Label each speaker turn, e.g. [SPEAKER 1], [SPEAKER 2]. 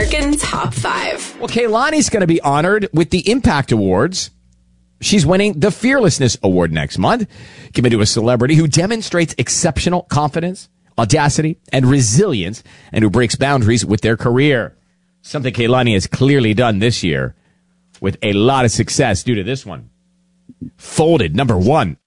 [SPEAKER 1] American Top 5.
[SPEAKER 2] Well, Kehlani's going to be honored with the Impact Awards. She's winning the Fearlessness Award next month, given to a celebrity who demonstrates exceptional confidence, audacity, and resilience, and who breaks boundaries with their career. Something Kehlani has clearly done this year with a lot of success due to this one. Folded, number 1.